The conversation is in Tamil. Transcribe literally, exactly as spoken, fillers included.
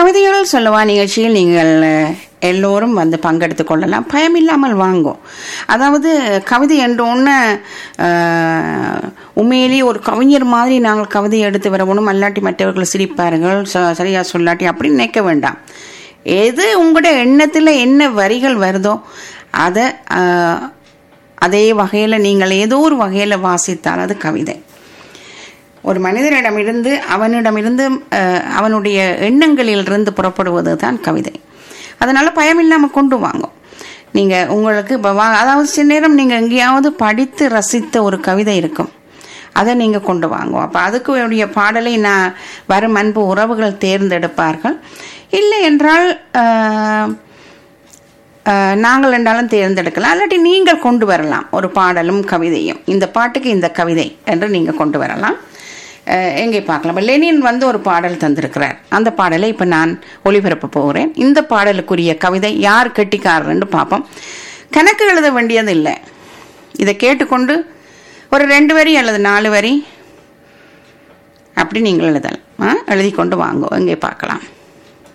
கவிதைகள் சொல்லவா நிகழ்ச்சியில் நீங்கள் எல்லோரும் வந்து பங்கெடுத்து கொள்ளலாம், பயமில்லாமல் வாங்கும். அதாவது கவிதை என்ற ஒன்று உண்மையிலேயே ஒரு கவிஞர் மாதிரி நாங்கள் கவிதை எடுத்து வரணும், அல்லாட்டி மற்றவர்கள் சிரிப்பார்கள் சரியா சொல்லாட்டி அப்படின்னு நினைக்க வேண்டாம். எது உங்களுடைய எண்ணத்தில் என்ன வரிகள் வருதோ அதை அதே வகையில் நீங்கள் ஏதோ ஒரு வகையில் வாசித்தால் அது கவிதை. ஒரு மனிதனிடமிருந்து அவனிடமிருந்து அவனுடைய எண்ணங்களிலிருந்து புறப்படுவது தான் கவிதை. அதனால் பயமில்லாமல் கொண்டு வாங்கும். நீங்கள் உங்களுக்கு இப்போ வா அதாவது சில நேரம் நீங்கள் எங்கேயாவது படித்து ரசித்த ஒரு கவிதை இருக்கும், அதை நீங்கள் கொண்டு வாங்குவோம். அப்போ அதுக்கு உடைய பாடலை நான் வரும் அன்பு உறவுகள் தேர்ந்தெடுப்பார்கள். இல்லை என்றால் நாங்கள் என்றாலும் தேர்ந்தெடுக்கலாம், இல்லாட்டி நீங்கள் கொண்டு வரலாம் ஒரு பாடலும் கவிதையும். இந்த பாட்டுக்கு இந்த கவிதை என்று நீங்கள் கொண்டு வரலாம். எங்கே பார்க்கலாம். இப்போ லெனின் வந்து ஒரு பாடல் தந்திருக்கிறார், அந்த பாடலை இப்போ நான் ஒளிபரப்ப போகிறேன். இந்த பாடலுக்குரிய கவிதை யார் கெட்டிக்காரன்னு பார்ப்போம். கணக்கு எழுத வேண்டியது இல்லை, இதை கேட்டுக்கொண்டு ஒரு ரெண்டு வரி அல்லது நாலு வரி அப்படி நீங்கள் எழுதலாம். எழுதி கொண்டு வாங்க, எங்கே பார்க்கலாம்.